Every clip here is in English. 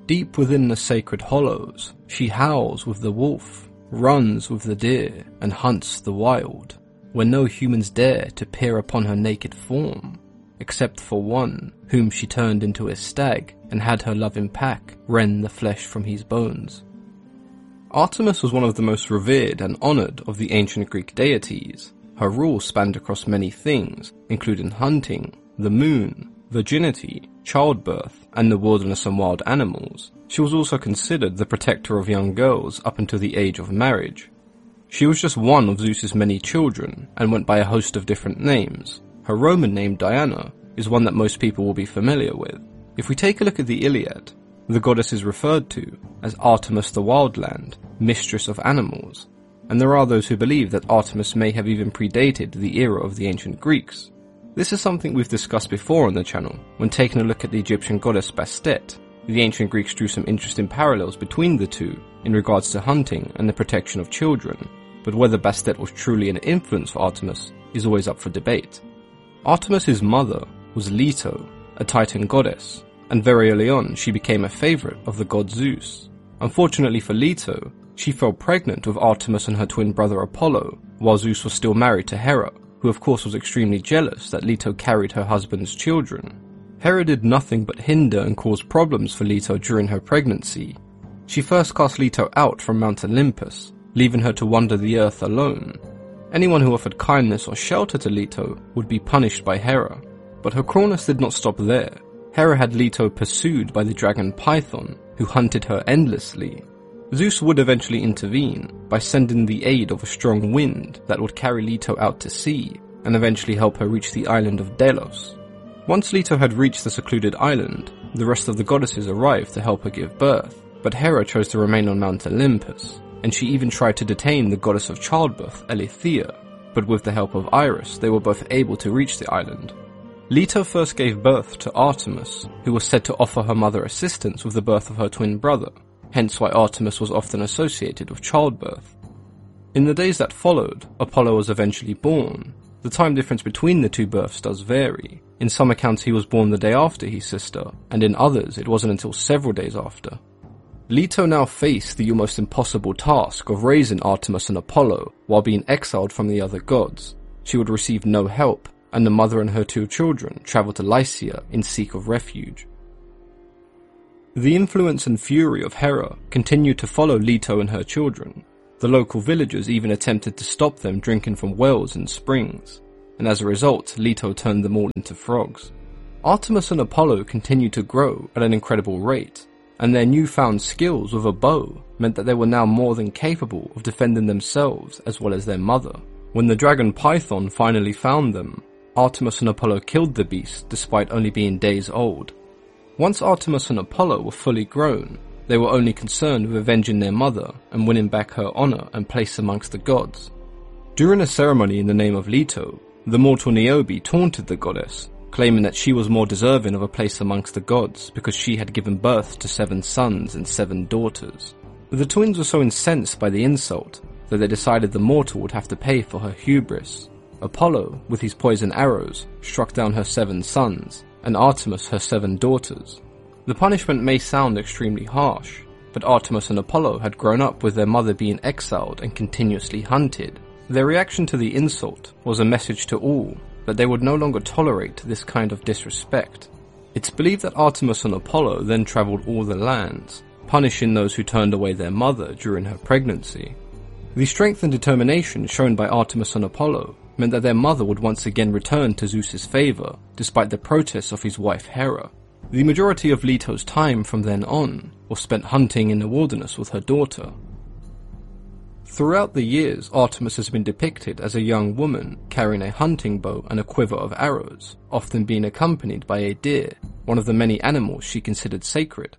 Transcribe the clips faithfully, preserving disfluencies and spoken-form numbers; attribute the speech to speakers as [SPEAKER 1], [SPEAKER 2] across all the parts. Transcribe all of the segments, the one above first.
[SPEAKER 1] Deep within the sacred hollows, she howls with the wolf, runs with the deer, and hunts the wild, where no humans dare to peer upon her naked form, except for one, whom she turned into a stag and had her loving pack rend the flesh from his bones. Artemis was one of the most revered and honoured of the ancient Greek deities. Her rule spanned across many things, including hunting, the moon, virginity, childbirth, and the wilderness and wild animals. She was also considered the protector of young girls up until the age of marriage. She was just one of Zeus's many children, and went by a host of different names. Her Roman name, Diana, is one that most people will be familiar with. If we take a look at the Iliad, the goddess is referred to as Artemis the Wildland, mistress of animals, and there are those who believe that Artemis may have even predated the era of the ancient Greeks. This is something we've discussed before on the channel, when taking a look at the Egyptian goddess Bastet. The ancient Greeks drew some interesting parallels between the two in regards to hunting and the protection of children, but whether Bastet was truly an influence for Artemis is always up for debate. Artemis's mother was Leto, a Titan goddess, and very early on she became a favourite of the god Zeus. Unfortunately for Leto, she fell pregnant with Artemis and her twin brother Apollo, while Zeus was still married to Hera, who of course was extremely jealous that Leto carried her husband's children. Hera did nothing but hinder and cause problems for Leto during her pregnancy. She first cast Leto out from Mount Olympus, leaving her to wander the earth alone. Anyone who offered kindness or shelter to Leto would be punished by Hera. But her cruelness did not stop there. Hera had Leto pursued by the dragon Python, who hunted her endlessly. Zeus would eventually intervene by sending the aid of a strong wind that would carry Leto out to sea, and eventually help her reach the island of Delos. Once Leto had reached the secluded island, the rest of the goddesses arrived to help her give birth, but Hera chose to remain on Mount Olympus, and she even tried to detain the goddess of childbirth, Eileithyia, but with the help of Iris they were both able to reach the island. Leto first gave birth to Artemis, who was said to offer her mother assistance with the birth of her twin brother, hence why Artemis was often associated with childbirth. In the days that followed, Apollo was eventually born. The time difference between the two births does vary. In some accounts he was born the day after his sister, and in others it wasn't until several days after. Leto now faced the almost impossible task of raising Artemis and Apollo while being exiled from the other gods. She would receive no help, and the mother and her two children travelled to Lycia in seek of refuge. The influence and fury of Hera continued to follow Leto and her children. The local villagers even attempted to stop them drinking from wells and springs, and as a result, Leto turned them all into frogs. Artemis and Apollo continued to grow at an incredible rate, and their newfound skills with a bow meant that they were now more than capable of defending themselves as well as their mother. When the dragon Python finally found them, Artemis and Apollo killed the beast despite only being days old. Once Artemis and Apollo were fully grown, they were only concerned with avenging their mother and winning back her honour and place amongst the gods. During a ceremony in the name of Leto, the mortal Niobe taunted the goddess, claiming that she was more deserving of a place amongst the gods because she had given birth to seven sons and seven daughters. The twins were so incensed by the insult that they decided the mortal would have to pay for her hubris. Apollo, with his poison arrows, struck down her seven sons, and Artemis her seven daughters. The punishment may sound extremely harsh, but Artemis and Apollo had grown up with their mother being exiled and continuously hunted. Their reaction to the insult was a message to all that they would no longer tolerate this kind of disrespect. It's believed that Artemis and Apollo then travelled all the lands, punishing those who turned away their mother during her pregnancy. The strength and determination shown by Artemis and Apollo meant that their mother would once again return to Zeus's favour, despite the protests of his wife Hera. The majority of Leto's time from then on was spent hunting in the wilderness with her daughter. Throughout the years, Artemis has been depicted as a young woman carrying a hunting bow and a quiver of arrows, often being accompanied by a deer, one of the many animals she considered sacred.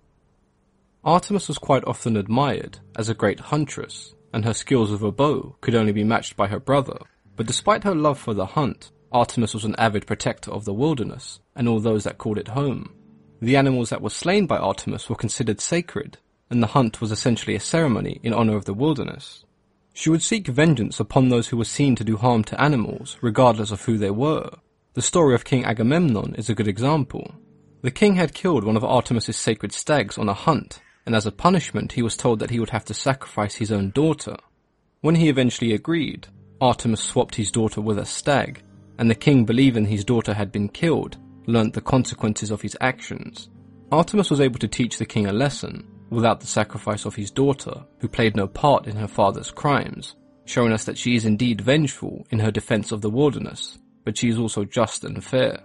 [SPEAKER 1] Artemis was quite often admired as a great huntress, and her skills with a bow could only be matched by her brother. But despite her love for the hunt, Artemis was an avid protector of the wilderness and all those that called it home. The animals that were slain by Artemis were considered sacred, and the hunt was essentially a ceremony in honour of the wilderness. She would seek vengeance upon those who were seen to do harm to animals, regardless of who they were. The story of King Agamemnon is a good example. The king had killed one of Artemis's sacred stags on a hunt, and as a punishment he was told that he would have to sacrifice his own daughter. When he eventually agreed, Artemis swapped his daughter with a stag, and the king, believing his daughter had been killed, learnt the consequences of his actions. Artemis was able to teach the king a lesson, without the sacrifice of his daughter, who played no part in her father's crimes, showing us that she is indeed vengeful in her defense of the wilderness, but she is also just and fair.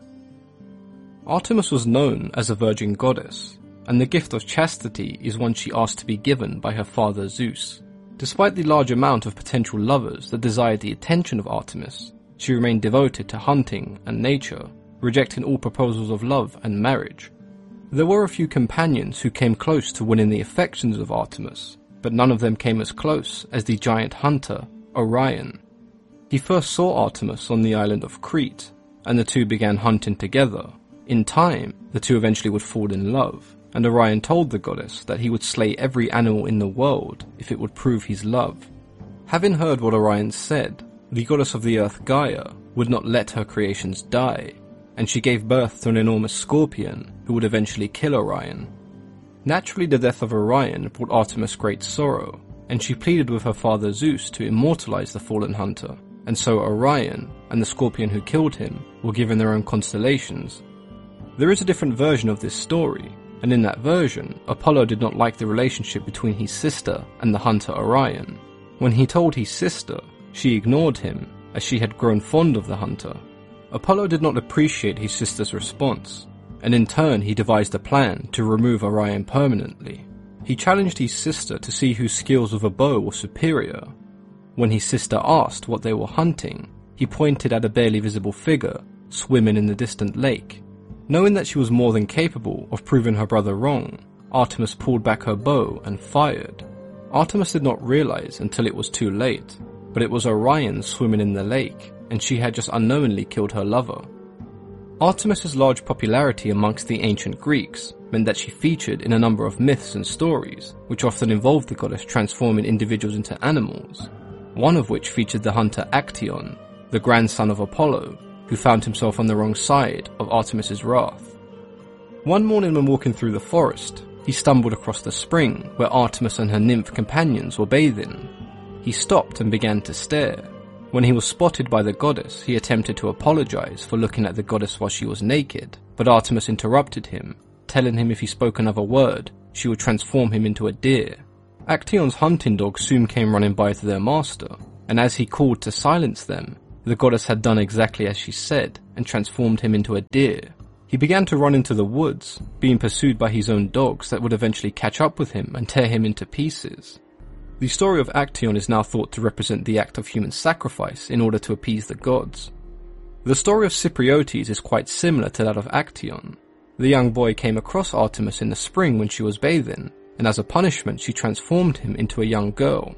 [SPEAKER 1] Artemis was known as a virgin goddess, and the gift of chastity is one she asked to be given by her father Zeus. Despite the large amount of potential lovers that desired the attention of Artemis, she remained devoted to hunting and nature, rejecting all proposals of love and marriage. There were a few companions who came close to winning the affections of Artemis, but none of them came as close as the giant hunter, Orion. He first saw Artemis on the island of Crete, and the two began hunting together. In time, the two eventually would fall in love, and Orion told the goddess that he would slay every animal in the world if it would prove his love. Having heard what Orion said, the goddess of the earth Gaia would not let her creations die, and she gave birth to an enormous scorpion who would eventually kill Orion. Naturally, the death of Orion brought Artemis great sorrow, and she pleaded with her father Zeus to immortalize the fallen hunter, and so Orion and the scorpion who killed him were given their own constellations. There is a different version of this story, and in that version, Apollo did not like the relationship between his sister and the hunter Orion. When he told his sister, she ignored him, as she had grown fond of the hunter. Apollo did not appreciate his sister's response, and in turn he devised a plan to remove Orion permanently. He challenged his sister to see whose skills with a bow were superior. When his sister asked what they were hunting, he pointed at a barely visible figure swimming in the distant lake. Knowing that she was more than capable of proving her brother wrong, Artemis pulled back her bow and fired. Artemis did not realize until it was too late, but it was Orion swimming in the lake, and she had just unknowingly killed her lover. Artemis's large popularity amongst the ancient Greeks meant that she featured in a number of myths and stories, which often involved the goddess transforming individuals into animals, one of which featured the hunter Actaeon, the grandson of Apollo, who found himself on the wrong side of Artemis's wrath. One morning when walking through the forest, he stumbled across the spring where Artemis and her nymph companions were bathing. He stopped and began to stare. When he was spotted by the goddess, he attempted to apologize for looking at the goddess while she was naked, but Artemis interrupted him, telling him if he spoke another word, she would transform him into a deer. Actaeon's hunting dogs soon came running by to their master, and as he called to silence them, the goddess had done exactly as she said and transformed him into a deer. He began to run into the woods, being pursued by his own dogs that would eventually catch up with him and tear him into pieces. The story of Actaeon is now thought to represent the act of human sacrifice in order to appease the gods. The story of Cypriotes is quite similar to that of Actaeon. The young boy came across Artemis in the spring when she was bathing, and as a punishment she transformed him into a young girl.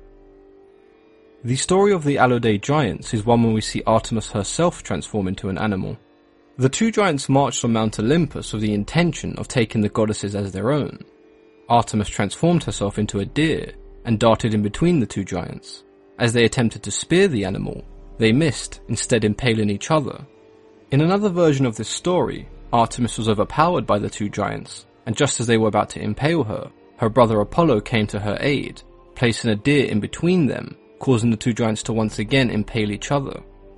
[SPEAKER 1] The story of the Alaudae giants is one where we see Artemis herself transform into an animal. The two giants marched on Mount Olympus with the intention of taking the goddesses as their own. Artemis transformed herself into a deer and darted in between the two giants. As they attempted to spear the animal, they missed, instead impaling each other. In another version of this story, Artemis was overpowered by the two giants, and just as they were about to impale her, her brother Apollo came to her aid, placing a deer in between them, causing the two giants to once again impale each other.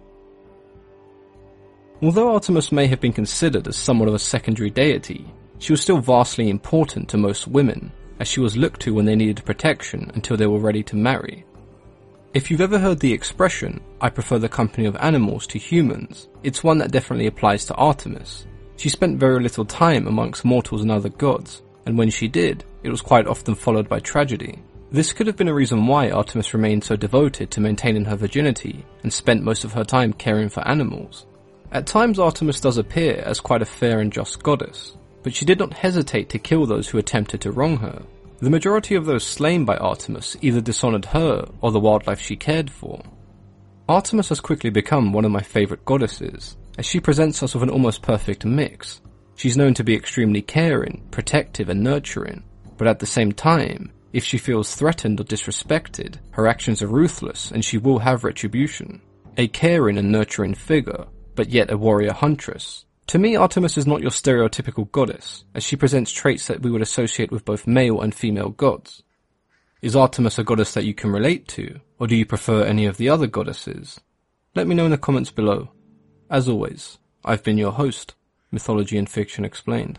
[SPEAKER 1] Although Artemis may have been considered as somewhat of a secondary deity, she was still vastly important to most women, as she was looked to when they needed protection until they were ready to marry. If you've ever heard the expression, "I prefer the company of animals to humans," it's one that definitely applies to Artemis. She spent very little time amongst mortals and other gods, and when she did, it was quite often followed by tragedy. This could have been a reason why Artemis remained so devoted to maintaining her virginity and spent most of her time caring for animals. At times Artemis does appear as quite a fair and just goddess, but she did not hesitate to kill those who attempted to wrong her. The majority of those slain by Artemis either dishonored her or the wildlife she cared for. Artemis has quickly become one of my favorite goddesses, as she presents us with an almost perfect mix. She's known to be extremely caring, protective and nurturing, but at the same time, if she feels threatened or disrespected, her actions are ruthless and she will have retribution. A caring and nurturing figure, but yet a warrior huntress, To me, Artemis is not your stereotypical goddess, as she presents traits that we would associate with both male and female gods. Is Artemis a goddess that you can relate to, or do you prefer any of the other goddesses? Let me know in the comments below. As always, I've been your host, Mythology and Fiction Explained.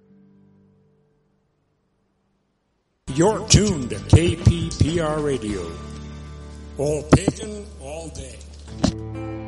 [SPEAKER 2] You're tuned to K P P R Radio. All pagan, all day.